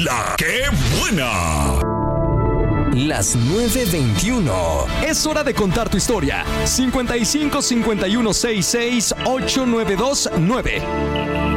La que buena. Las 9:21. Es hora de contar tu historia. 55 51 66 8929.